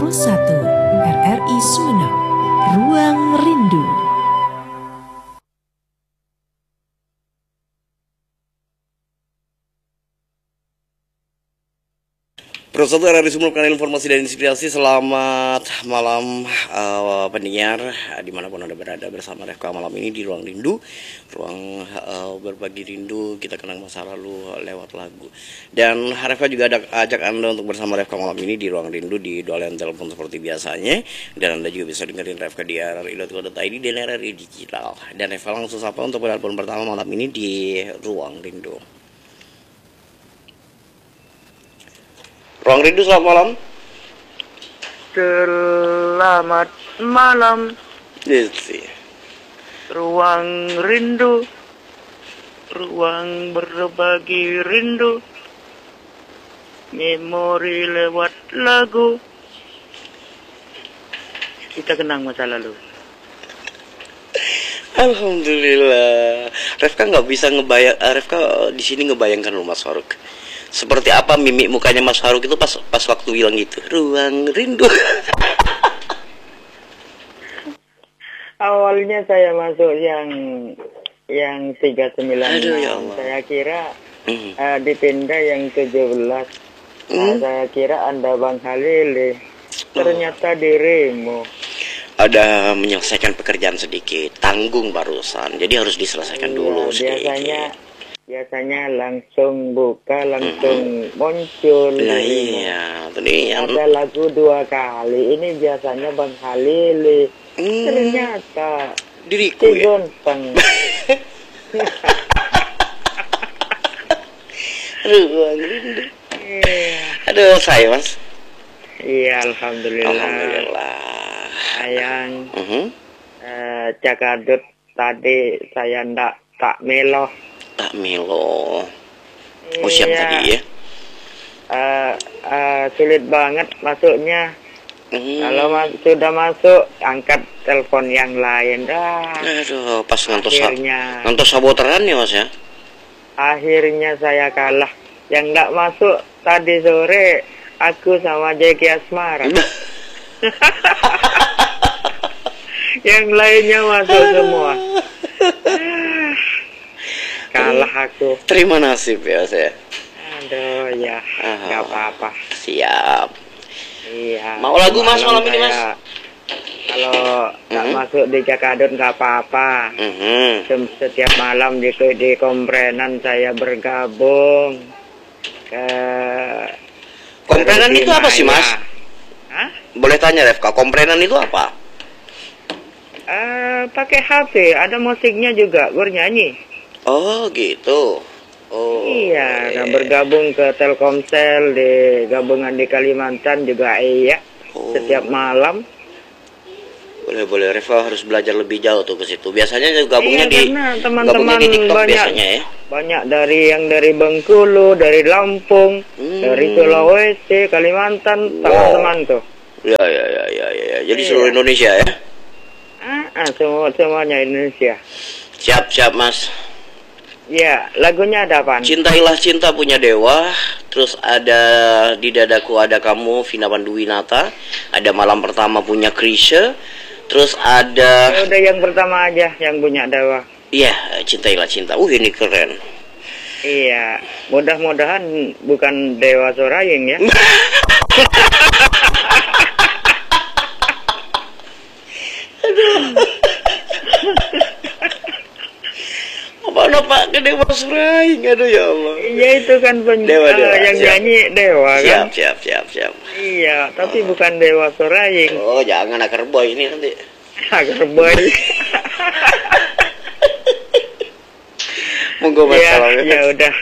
Nomor 1 RRI Sumeneb, Ruang Rindu. Pro1 RRI Sumeneb, kanal informasi dan inspirasi. Selamat malam pendengar dimanapun Anda berada, bersama Refka malam ini di Ruang Rindu. Ruang berbagi rindu, kita kenang masa lalu lewat lagu. Dan Refka juga ajak Anda untuk bersama Refka malam ini di Ruang Rindu di dualian telepon seperti biasanya. Dan Anda juga bisa dengerin Refka di rri.co.id dan RRI Digital. Dan Refka langsung sapa untuk penelpon pertama malam ini di Ruang Rindu. Ruang Rindu, selamat malam. Selamat malam. Yes. Ruang Rindu, ruang berbagi rindu, memori lewat lagu. Kita kenang masa lalu. Alhamdulillah. Refka nggak bisa Refka di sini ngebayangkan loh Mas Faruk. Seperti apa mimik mukanya Mas Faruk itu pas waktu bilang gitu. Ruang Rindu. Awalnya saya masuk yang 39. Aduh, ya Allah. Saya kira dipindah yang 17. Saya kira Anda Bang Halil. Ternyata dirimu. Ada menyelesaikan pekerjaan sedikit, tanggung barusan. Jadi harus diselesaikan dulu sedikit. Biasanya langsung buka, langsung muncul. Nah iya, tadi yang ada lagu 2 kali. Ini biasanya Bang Halil. Ternyata diriku ya. Gonteng. Ruang Rindu. Aduh, saya Mas. Iya, alhamdulillah. Alhamdulillah. Sayang. Cakadut tadi saya tak melo. Tak melo. Oh, siap tadi ya. Sulit banget masuknya. Kalau sudah masuk, angkat telepon yang lain dah. Aduh, pas akhirnya ngantos saboteran ya Mas ya. Akhirnya saya kalah. Yang nggak masuk tadi sore, aku sama Jeki Asmara. Yang lainnya masuk semua. Kalah aku. Terima nasib ya saya. Aduh ya, nggak apa-apa. Siap. Iya. Mau lagu Mas malam ini Mas? Kalau nggak masuk di Jakadut nggak apa-apa. Setiap malam di komprenan saya bergabung. Komprenan itu apa sih Mas? Hah? Boleh tanya Refka, komprenan itu apa? Pakai HP, ada musiknya juga, bernyanyi. Oh gitu. Oh iya, kan bergabung ke Telkomsel di gabungan di Kalimantan juga iya. Setiap malam. Boleh Reva harus belajar lebih jauh tuh ke situ. Biasanya gabungnya di teman-teman di TikTok banyak, biasanya ya. Banyak dari Bengkulu, dari Lampung, dari Sulawesi, Kalimantan, teman-teman tuh. Ya. Jadi seluruh Indonesia ya. Semuanya Indonesia. Siap Mas. Ya, lagunya ada apa? Cintailah Cinta punya Dewa. Terus ada Di Dadaku Ada Kamu, Vina Panduwinata. Ada Malam Pertama punya Krisye. Terus ada udah yang pertama aja yang punya Dewa. Iya, Cintailah Cinta. Ini keren. Iya, mudah-mudahan bukan Dewa Sorayeng ya. Apa ke Dewa Sorayeng, aduh ya Allah. Iya itu kan Dewa, yang siap. Nyanyi Dewa kan. Siap. Iya, tapi bukan Dewa Sorayeng. Oh, jangan Akar Boy ini nanti. Akar Boy. Monggo Mas. Ya udah.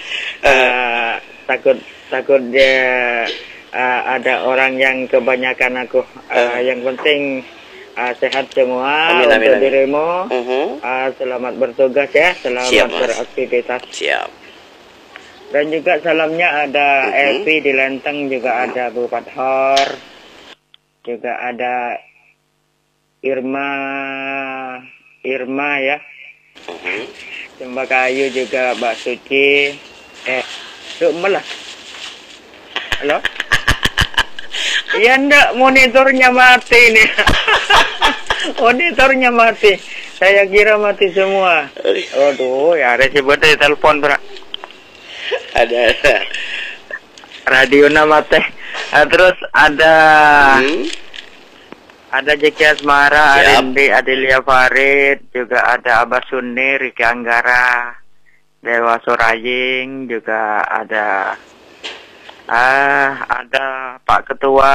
Takut dia ada orang yang kebanyakan aku. Yang penting sehat semua. Amin. Dirimu. Selamat bertugas ya, selamat beraktivitas. Siap. Dan juga salamnya ada Evi di Lenteng, juga ada Bu Fathor, juga ada Irma ya. Cempakayu juga Mbak Suci. Malah. Halo? Ya enggak, monitornya mati nih. Monitornya mati. Saya kira mati semua. Aduh, ya resibet di telepon, Bro. Ada. Radio nama teh. Terus ada ada Jeki Asmara, Siap. Arindi, Adelia Farid, juga ada Abah Sunni, Riki Anggara, Dewa Soraying, juga ada Pak Ketua,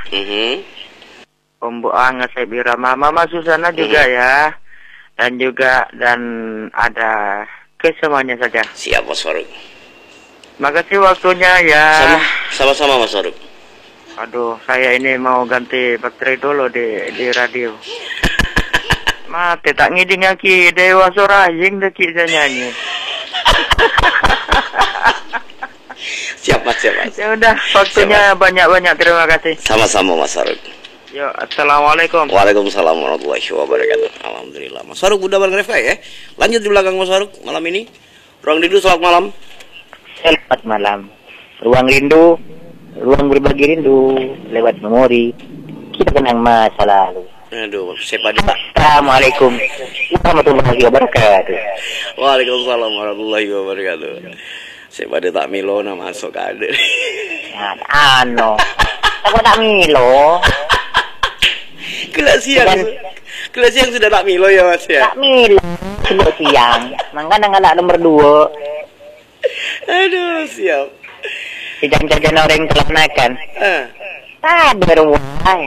Om Buang, Sebira, Mama Susana juga ya. Dan ada ke semuanya saja. Siap Mas Faruk. Makasih waktunya ya. Sama-sama Mas Faruk. Aduh, saya ini mau ganti baterai dulu di radio. Mati tak ngiding lagi Dewa Soraying deki saya nyanyi. Siap Mas. Ya udah, waktunya banyak-banyak, terima kasih. Sama-sama Mas Faruk. Yo, assalamualaikum. Waalaikumsalam warahmatullahi wabarakatuh. Alhamdulillah. Mas Faruk udah bareng Refka ya. Lanjut di belakang Mas Faruk malam ini. Ruang Rindu, selamat malam. Selamat malam. Ruang rindu, ruang berbagi rindu lewat memori. Kita kenang masa lalu. Aduh, siapa dia? Assalamualaikum warahmatullahi wabarakatuh. Waalaikumsalam warahmatullahi wabarakatuh. Siapa dia tak Milona masuk ada. Aku tak Milo. Kelas siang sudah tak Milo ya Mas ya. Tak Milo. Sebut siang. Makanya anak nomor 2. Aduh, siap. Jajan orang telah makan. Ada ruang.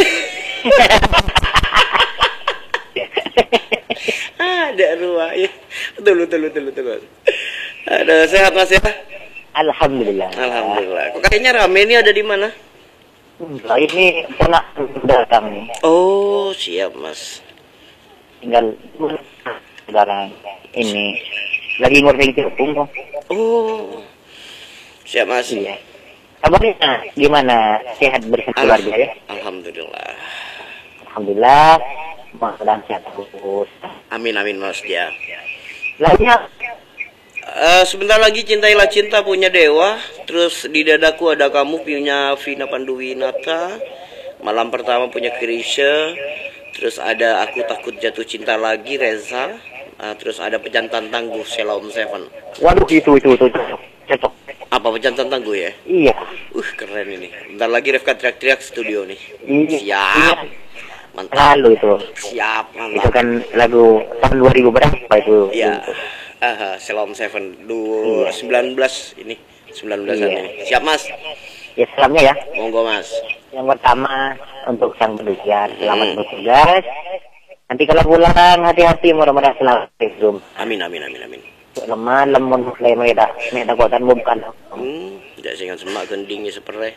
Ada ruang ya. Betul. Ada sehat Mas ya? Alhamdulillah. Alhamdulillah. Kok kayaknya rame nih, ada di mana? Ini ponak datang nih. Oh, siap Mas. Tinggal sekarang ini lagi ngoreng tepung kok. Oh. Siap Mas. Iya. Kabarnya gimana? Sehat bersama keluarga ya? Alhamdulillah. Alhamdulillah. Mudah-mudahan sehat terus. Amin Mas ya. Lainnya sebentar lagi Cintailah Cinta punya Dewa. Terus Di Dadaku Ada Kamu punya Vina Panduwinata. Malam Pertama punya Krisya. Terus ada Aku Takut Jatuh Cinta Lagi Reza. Terus ada Pejantan Tangguh Sheila Om Seven. waduh itu cocok. Apa Pejantan Tangguh ya? Iya. Keren ini. Bentar lagi Refka teriak-teriak studio nih. Iya. Siap. Mantap. Lalu itu. Siap, Itu mantap. kan lagu tahun 2000 berapa itu? Iya. Sheila Om Seven 19 ini. 19-an ini. Siap Mas. Ya selamanya ya. Monggo Mas. Yang pertama untuk sang pendusian, selamat bertugas. Nanti kalau pulang hati-hati, mudah-mudahan selamat di rumah. Amin. Lemah, lemon, mulai mereka kuatan bukan. Tidak sehingga semak gendingnya seperti.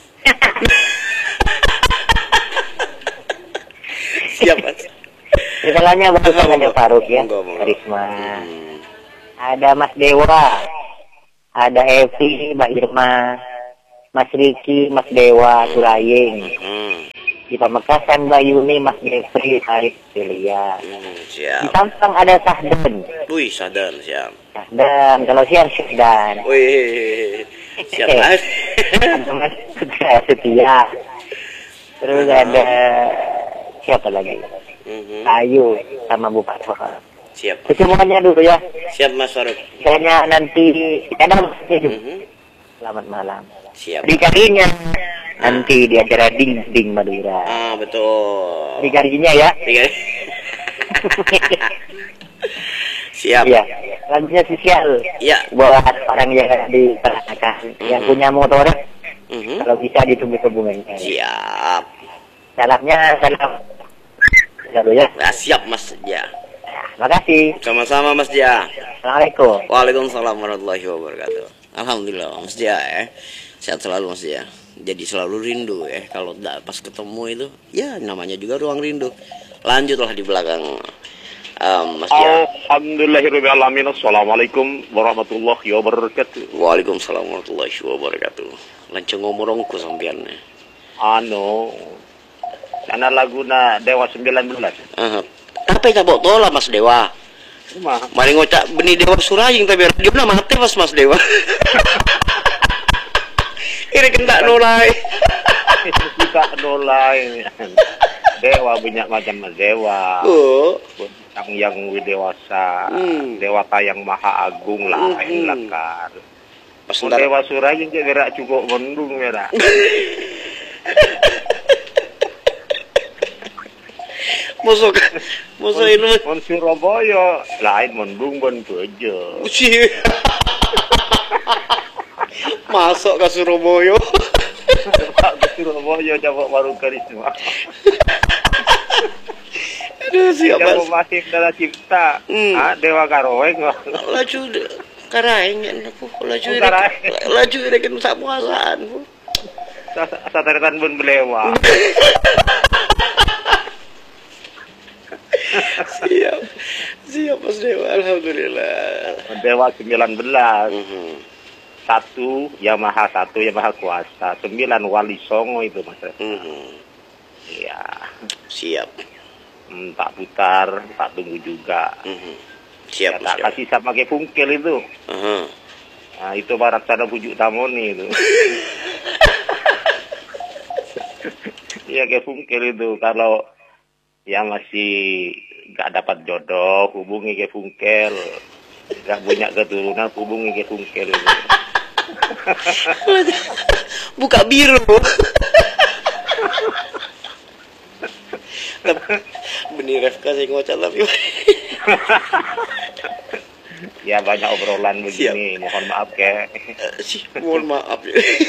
Siap Mas. Segalanya bagus dengan Faruk ya. Monggo. Karisma. Ada Mas Dewa, ada Evi, Mbak Irma, Mas Riki, Mas Dewa, Suraying. Di Pamekasan Mbak Yuni, Mas Jeffrey, Arif, Delia. Di Siap. Tampang ada Sahdan. Wih, sadar siap. Sahdan, kalau siang Sahdan. Wih, siap Mas. Ada Mas Setia. Terus ada siapa lagi? Ayu sama Bupati. Siap. Semuanya dulu ya. Siap Mas Faruk. Kayaknya nanti ada selamat malam. Siap. Dikarinya nanti di acara Ding Madura. Betul. Dikarinya ya. Siap. Iya. Selanjutnya sosial. Ya. Buat orang yang di peranakan, yang punya motor, kalau bisa ditunggu hubungannya. Siap. Salamnya salam. Dulu ya. Siap Mas ya. Makasih. Sama-sama Mas Ja. Assalamualaikum. Waalaikumsalam warahmatullahi wabarakatuh. Alhamdulillah Mas Ja ya. Sehat selalu Mas Ja. Jadi selalu rindu ya. Kalau pas ketemu itu ya namanya juga ruang rindu. Lanjutlah di belakang Mas Ja. Alhamdulillahirrahmanirrahim. Assalamualaikum warahmatullahi wabarakatuh. Waalaikumsalam warahmatullahi wabarakatuh. Lanceng ngomorongku sampean. Karena laguna Dewa 19. Apa yang tak tola Mas Dewa? Cuma Mari ngocak benih Dewa Suraying tapi radio na mati Mas Dewa. Ini kendak nolai. Kita dolai. Dewa banyak macam dewa. Oh. Yang widewasa, dewata yang maha agung lah, kan. Pas Dewa Suraya yang gerak cukup mendung merah. Mosok ini Mon Surabaya lain mendung bon aja. sih. Masuk ke Surabaya. Pak Surabaya coba baru karisma. Aduh, siap Yang Mas. masih dalam cipta. Dewa Karoeng. Laju karaeng aku Karaeng. laju kan samuasaan bu. Sataritan pun belewa. Siap Mas Dewa, alhamdulillah. Dewa 19. Satu Yamaha Kuasa. 9 Wali Songo itu Mas. Iya. Siap. Tak putar, tak tunggu juga. Siap Ya, Mas tak Dewa. kasih sama kayak fungkel itu. Nah, itu barat sana pujuk tamoni itu. Iya kayak fungkel itu. Kalau yang masih nggak dapat jodoh, hubungi kayak fungkel. Nggak punya keturunan, hubungi kayak fungkel itu. Buka biru. Benih Refka sih ngocak tapi. Ya banyak obrolan begini, mohon maaf kayak. Mohon maaf.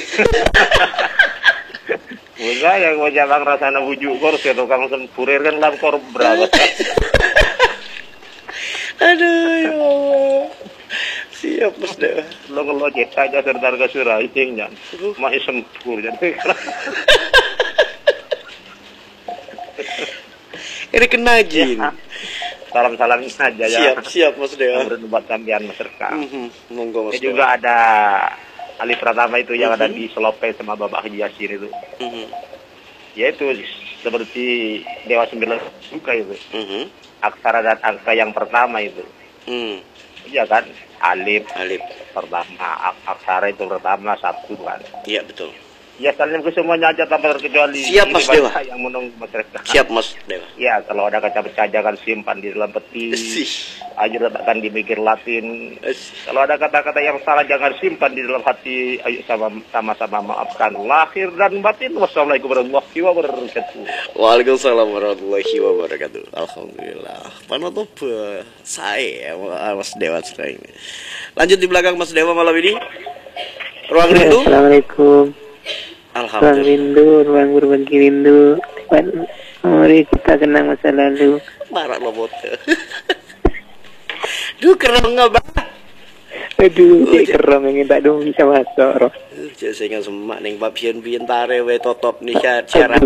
Enggak yang mau jalan rasanya bujuk kor ke tukang sempurir kan dalam kor berapa. Aduh ya Allah. Siap Mas Dewa. Lo kalau cita aja serta ke Suraiting kan. Masih sempur jadi. Ini kena jin. Salam-salam saja ya. Siap Mas Dewa. Buat sampean masyarakat. Monggo Mas Ini Dewa. juga ada Ali Pratama itu yang ada di Selope sama Bapak Haji Yasir itu. Yaitu seperti Dewa 9 juga itu. Aksara dan angka yang pertama itu. Iya kan? Alif pertama, aksara itu pertama, satu kan. Iya betul. Ya saling ke semuanya aja tanpa terkecuali. Siap, Mas Ini Dewa. banyak yang menunggu masyarakat. Siap Mas Dewa. Ya kalau ada kaca bercaja kan simpan di dalam peti. Ayo letakkan di mikir Latin. Kalau ada kata-kata yang salah jangan simpan di dalam hati. Ayo sama-sama maafkan lahir dan batin. Wassalamualaikum warahmatullahi wabarakatuh. Waalaikumsalam warahmatullahi wabarakatuh. Alhamdulillah. Penutup saya Mas Dewa sekarang ini. Lanjut di belakang Mas Dewa malam ini. Ruang rindu. Assalamualaikum. Ruang Alhamdulillah. rindu, ruang berbagi rindu. Mari kita kenang masa lalu. Marah lo bot. Duh keren nggak bah? Aduh, kerong yang tak dong bisa masuk. Roh. Jadi saya nggak semak nih babian tare we totop nih syarat.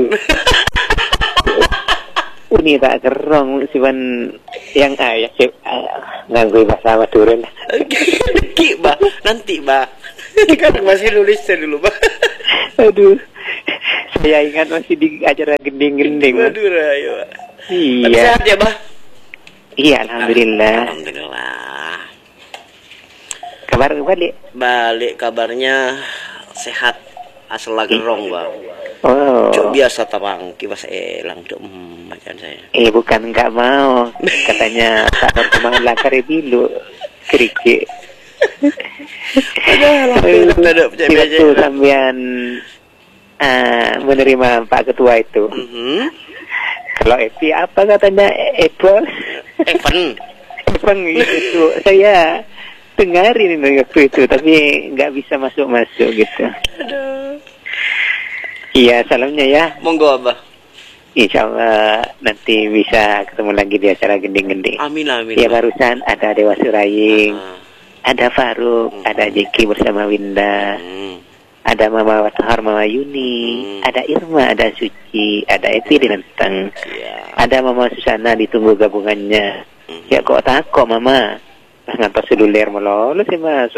Ini tak kerong siwan yang ayah sih nganggu bahasa Madura. Nanti bah, nanti bah. Kan masih nulisnya dulu bah. Aduh, saya ingat masih di acara gending-gending. Madura ya. Tapi Iya, sehat ya bah. iya, alhamdulillah. Alhamdulillah. Kabar balik. Balik kabarnya sehat. Asal lagi rong bang. Oh, Cuk biasa tapang kipas elang cuk macan saya. bukan nggak mau. Katanya tak perkembangan lakar dulu. Kerikik. Ada Waktu sampean menerima Pak Ketua itu. Kalau Epi apa katanya Apple? Evan itu saya dengarin waktu itu tapi nggak bisa masuk gitu. Iya salamnya ya. Monggo abah. Insya Allah nanti bisa ketemu lagi di acara gending-gending. Amin amin. Ya barusan ada Dewa Suraying, ada Faruk, ada Jeki bersama Winda, ada Mama Watahar, Mama Yuni, ada Irma, ada Suci, ada Epi di Lenteng, ada Mama Susana ditunggu gabungannya. Ya kok takut Mama? Ngantos seluler melolo sih Mas.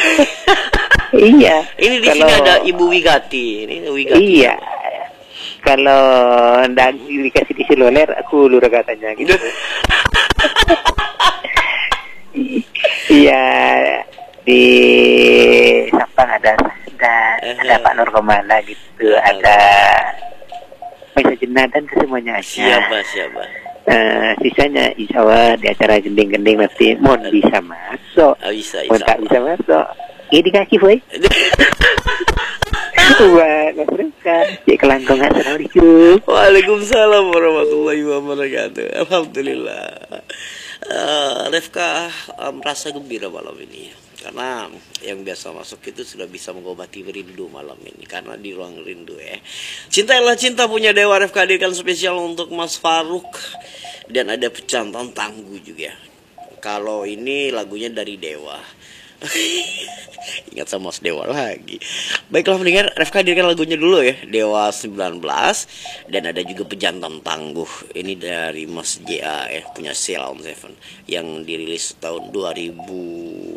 Iya. Ini di sini ada Ibu Wigati. Ini Wigati. Iya. Kalau ndak dikasih di seluler aku lurah katanya gitu. Iya, di Sampang ada ada Pak Nur Komala gitu, ada Maisa Jenadan ke semuanya aja. Siapa. Sisanya insya Allah di acara gending-gending nanti mohon bisa masuk. Bisa. Mohon tak bisa masuk. Ini dikasih boy. Buat Mas Rifka. Cik Kelangkong, assalamualaikum. Waalaikumsalam warahmatullahi wabarakatuh. Alhamdulillah. Rifka merasa gembira malam ini karena yang biasa masuk itu sudah bisa mengobati rindu malam ini karena di ruang rindu ya. Cintailah cinta punya Dewa Rifka hadirkan spesial untuk Mas Faruk dan ada pecantan tangguh juga. Kalau ini lagunya dari Dewa. Ingat sama Mas Dewa lagi. Baiklah pendengar, Rifka hadirkan lagunya dulu ya, Dewa 19. Dan ada juga pejantan tangguh. Ini dari Mas JA ya, punya Ceylon Seven yang dirilis tahun 2000